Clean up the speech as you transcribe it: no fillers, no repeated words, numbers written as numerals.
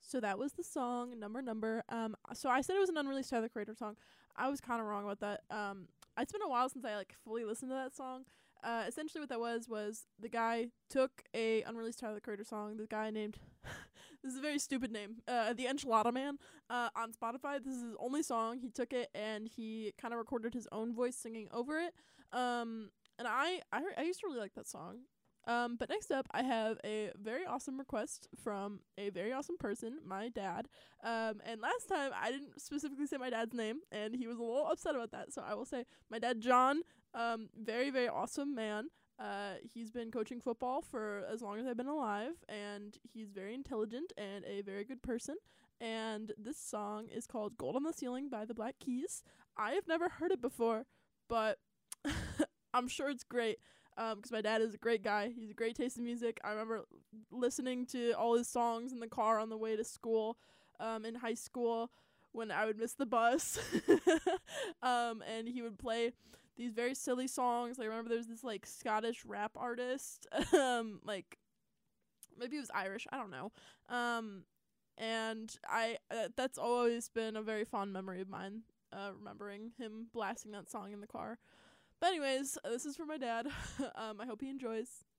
So that was the song number. So I said it was an unreleased Tyler the Creator song. I was kind of wrong about that. It's been a while since I like fully listened to that song. Essentially what that was the guy took a unreleased Tyler the Creator song. The guy named this is a very stupid name. The Enchilada Man. On Spotify. This is his only song. He took it and he kind of recorded his own voice singing over it. And I used to really like that song. But next up, I have a very awesome request from a very awesome person, my dad. And last time I didn't specifically say my dad's name, and he was a little upset about that. So I will say my dad, John, very, very awesome man. He's been coaching football for as long as I've been alive, and he's very intelligent and a very good person. And this song is called Gold on the Ceiling by the Black Keys. I have never heard it before, but I'm sure it's great. Because my dad is a great guy. He's a great taste in music. I remember listening to all his songs in the car on the way to school, in high school, when I would miss the bus. And he would play these very silly songs. Like, I remember there's this, like, Scottish rap artist. Like, maybe he was Irish. I don't know. And that's always been a very fond memory of mine, remembering him blasting that song in the car. But anyways, this is for my dad. I hope he enjoys.